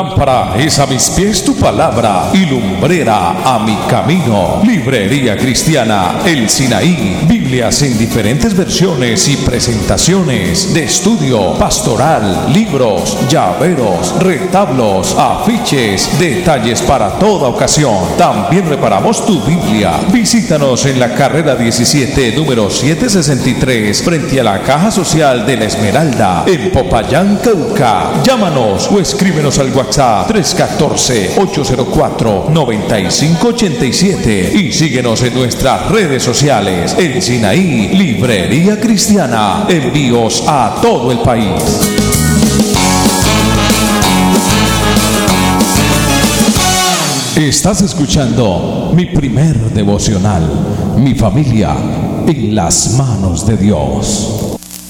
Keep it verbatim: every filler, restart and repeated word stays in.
Lámpara es a mis pies tu palabra y lumbrera a mi camino. Librería Cristiana El Sinaí. Biblias en diferentes versiones y presentaciones de estudio, pastoral, libros, llaveros, retablos, afiches, detalles para toda ocasión. También reparamos tu Biblia. Visítanos en la carrera diecisiete, número setecientos sesenta y tres, frente a la Caja Social de la Esmeralda, en Popayán, Cauca. Llámanos o escríbenos al WhatsApp tres uno cuatro, ocho cero cuatro, nueve cinco ocho siete y síguenos en nuestras redes sociales. El Sinaí, Librería Cristiana. Envíos a todo el país. Estás escuchando mi primer devocional, Mi familia en las manos de Dios.